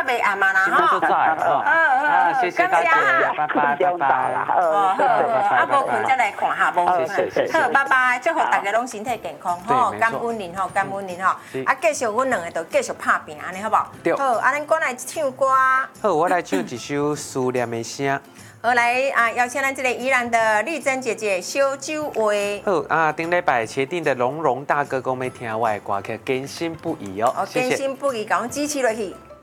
袂暗嘛啦今天就吼。 在哈，谢谢大家，拜拜拜拜。 好，啊，无困再来看下，无困。 是好，拜拜，祝福大家拢身体健康吼， 对感恩您吼，感恩您吼。啊，继续阮两个就继续拍拼，安尼好不好？ 对。 好，啊，咱赶来唱歌。 好，我来唱一首思念的声。 好，来啊，邀请咱这个宜兰的丽珍姐姐小酒话。 好啊，顶礼拜协定的龙大哥讲要听我的歌曲，坚信不疑哦。 坚信不疑，甲阮支持落去。